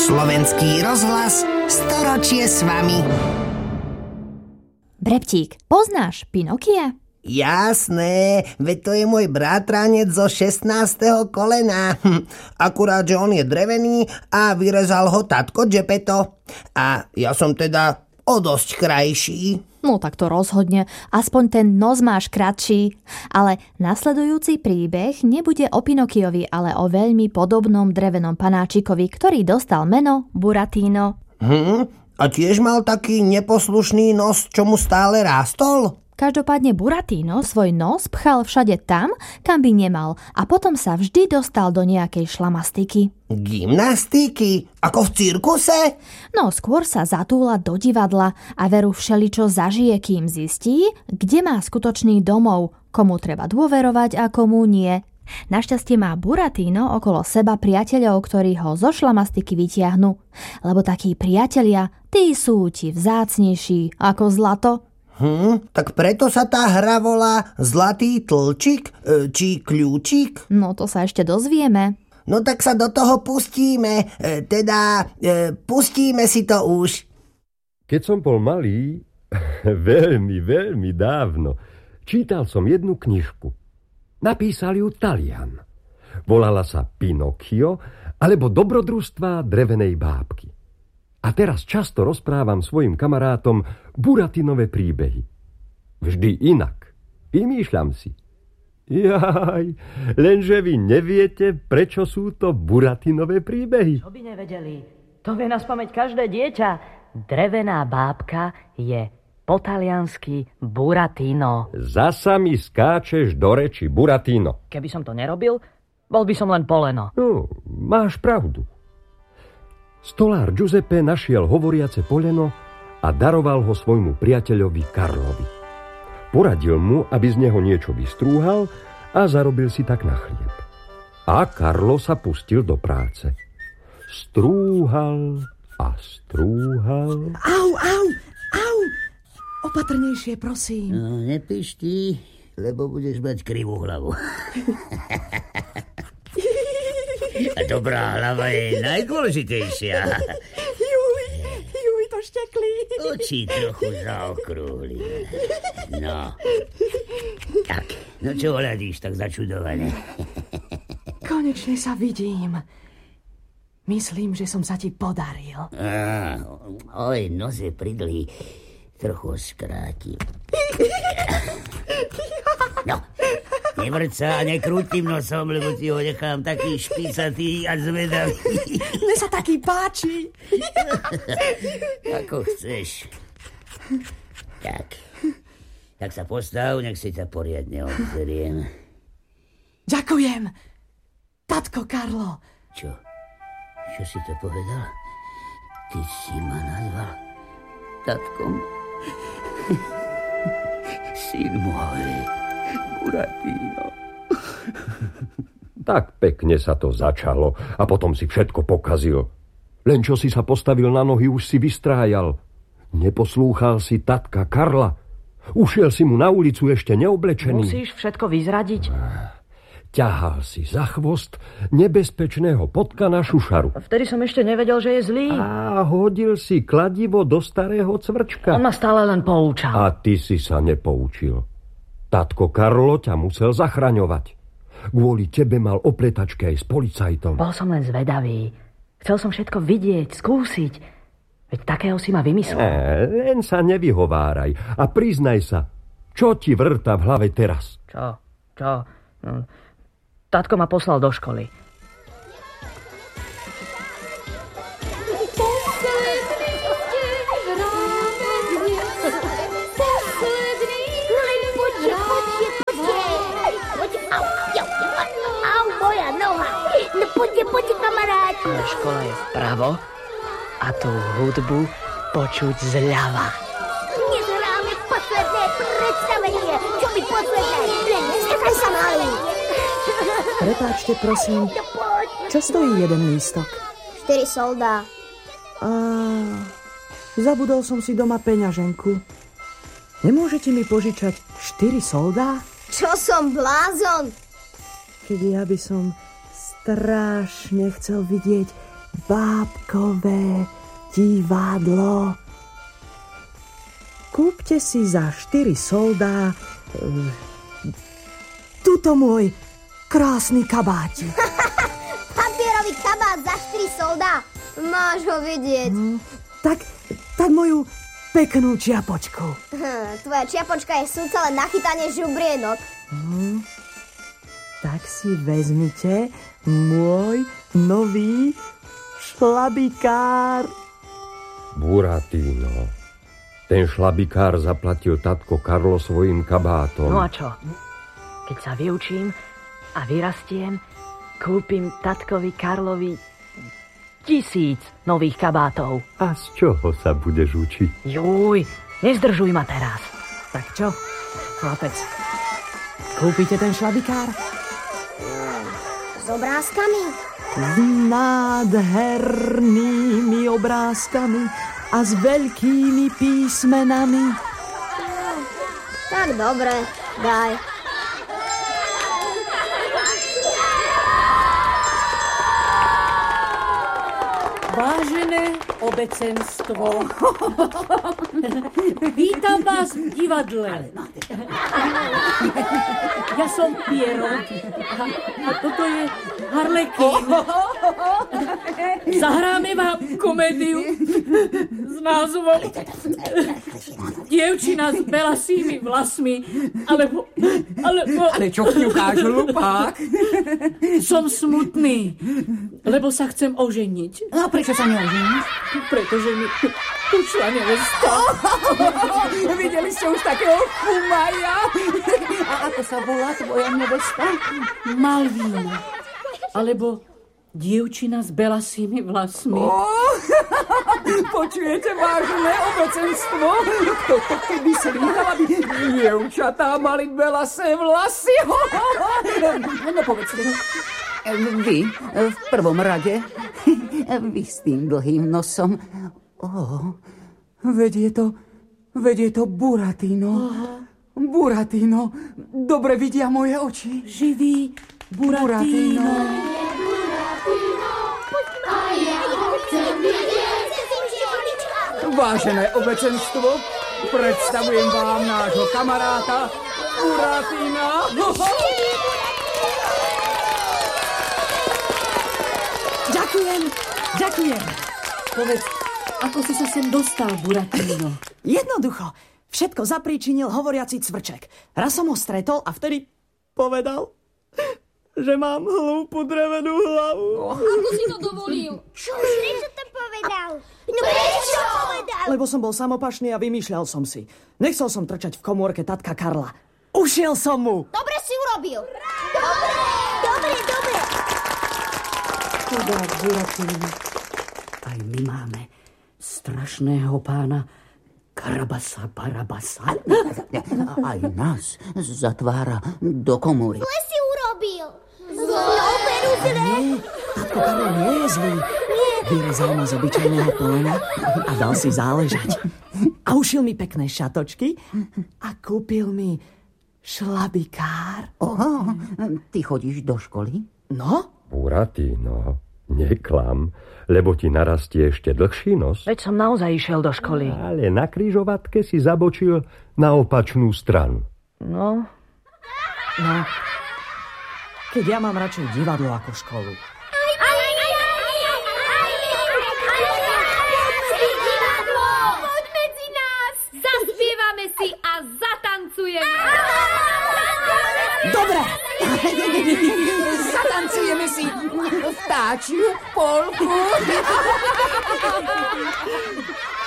Slovenský rozhlas, storočie s vami. Breptík, poznáš Pinokia? Jasné, veď to je môj bratranec zo 16. kolena. Akurát, že on je drevený a vyrezal ho tatko Geppetto. A ja som teda o dosť krajší. No tak to rozhodne, aspoň ten nos máš kratší. Ale nasledujúci príbeh nebude o Pinokiovi, ale o veľmi podobnom drevenom panáčikovi, ktorý dostal meno Buratino. A tiež mal taký neposlušný nos, čo mu stále rástol? Každopádne Buratino svoj nos pchal všade tam, kam by nemal a potom sa vždy dostal do nejakej šlamastiky. Gymnastiky? Ako v cirkuse? No, skôr sa zatúla do divadla a veru všeličo zažije, kým zistí, kde má skutočný domov, komu treba dôverovať a komu nie. Našťastie má Buratino okolo seba priateľov, ktorí ho zo šlamastiky vytiahnu. Lebo takí priatelia, tí sú ti vzácnejší ako zlato. Tak preto sa tá hra volá Zlatý tlčik, či kľúčik? No to sa ešte dozvieme. No tak sa do toho pustíme, pustíme si to už. Keď som bol malý, veľmi dávno, čítal som jednu knižku. Napísal ju Talian. Volala sa Pinokio, alebo Dobrodružstvá drevenej bábky. A teraz často rozprávam svojim kamarátom Buratinové príbehy. Vždy inak. Vymýšľam si. Jaj, lenže vy neviete, prečo sú to Buratinové príbehy. Čo by nevedeli? To vie naspamäť každé dieťa. Drevená bábka je po taliansky Buratino. Zasa mi skáčeš do reči, Buratino. Keby som to nerobil, bol by som len poleno. No, máš pravdu. Stolár Giuseppe našiel hovoriace poleno a daroval ho svojmu priateľovi Karlovi. Poradil mu, aby z neho niečo vystrúhal a zarobil si tak na chlieb. A Karlo sa pustil do práce. Strúhal a strúhal. Au! Opatrnejšie, prosím. No, nepišti, lebo budeš mať krivú hlavu. A dobrá hlava je najdôležitejšia. Juj, to štekli. Oči trochu zaokrúhli. No. Tak, no čo hľadíš tak začudované? Konečne sa vidím. Myslím, že som sa ti podaril. Oj, noze pridlí. Trochu skrátim. No, nevrť sa a nekrúť tým nosom, lebo ti ho nechám taký špicatý a zvedavý. Mne sa taký páči. Ako chceš. Tak sa postav, nech si ťa poriadne obzeriem. Ďakujem. Tatko Karlo. Čo si to povedal? Ty si ma nazval tatkom? Syn môj, Buratino. Tak pekne sa to začalo a potom si všetko pokazil. Len čo si sa postavil na nohy, už si vystrájal. Neposlúchal si tatka Karla. Ušiel si mu na ulicu ešte neoblečený. Musíš všetko vyzradiť. Ťahal si za chvost nebezpečného potka na šušaru. Vtedy som ešte nevedel, že je zlý. A hodil si kladivo do starého cvrčka. On ma stále len poučal. A ty si sa nepoučil. Tatko Karlo ťa musel zachraňovať. Kvôli tebe mal o pletačke aj s policajtom. Bol som len zvedavý. Chcel som všetko vidieť, skúsiť. Veď takého si ma vymyslel. Len sa nevyhováraj a priznaj sa, čo ti vrta v hlave teraz? Čo? Tatko ma poslal do školy. Au, moja noha. No poďte, kamaráti. Škola je vpravo a tú hudbu počuť zľava. Dnes hráme posledné predstavenie. Čo by posledné? Len neskakaj sa malý. Prepáčte, prosím. Čo stojí jeden lístok? 4 soldá. Zabudol som si doma peňaženku. Nemôžete mi požičať 4 soldá? Čo som blázon? Keď ja by som strašne chcel vidieť bábkové divadlo. Kúpte si za 4 soldá tuto môj krásny kabátik. Papierový kabát za 4 soldá. Máš ho vidieť. Tak moju peknú čiapočku. Tvoja čiapočka je súca len na chytanie žubrienok. Tak si vezmite môj nový šlabikár. Buratino, ten šlabikár zaplatil tatko Karlo svojim kabátom. No a čo? Keď sa vyučím a vyrastiem, kúpim tatkovi Karlovi 1000 nových kabátov. A z čoho sa budeš učiť? Júj, nezdržuj ma teraz. Tak čo, chlapec? Kúpite ten šlabikár? S obrázkami? S nádhernými obrázkami a s veľkými písmenami. Tak dobre, daj. Vážené obecenstvo, vítam vás v divadle. Ja som Piero a toto je Harlequín. Zahráme vám komédiu s názvom Dievčina s belasými vlasmi, alebo... Ale čo kňukáš, hlupák? Som smutný, lebo sa chcem oženiť. A prečo sa neoženíš? Pretože mi ušla nevesta. Videli ste už takého chumaja? A ako sa volá tvoja nevesta? Malvína. Alebo dievčina s belasými vlasmi. Počujete, vážne obecenstvo? Kto to keby slýchal, aby dievčatá mali belasé vlasy? No povedzte. Vy, v prvom rade, vy s tým dlhým nosom. Veď je to Buratino. Buratino, dobre vidia moje oči. Živý Buratino. Vážené obecenstvo, predstavujem vám nášho kamaráta Buratina. Ďakujem. Povedz, ako si sa sem dostal, Buratino? Jednoducho. Všetko zapríčinil hovoriaci cvrček. Raz som ho stretol a vtedy povedal, že mám hlúpu drevenú hlavu. Ako si to dovolil? Prečo to povedal? No prečo povedal? Lebo som bol samopašný a vymýšľal som si. Nechcel som trčať v komórke tatka Karla. Ušiel som mu. Dobre si urobil. Dobre. Chudák Buratino. Aj my máme strašného pána Karabasa Barabasa. Aj nás zatvára do komóry. Zle si urobil. Operu zle. Tatko Karol nie je zlý. Vyrezal ma z obyčajného plena a dal si záležať. A ušil mi pekné šatočky a kúpil mi šlabikár. Ty chodíš do školy? No? Buratino, neklam, lebo ti narastie ešte dlhší nos. Veď som naozaj išiel do školy. Ale na križovatke si zabočil na opačnú stranu. No. Keď ja mám radšej divadlo ako školu. Poď medzi nás! Zaspievame si a zatancujeme! Dobre! Zatancujeme si vtáčiu polku.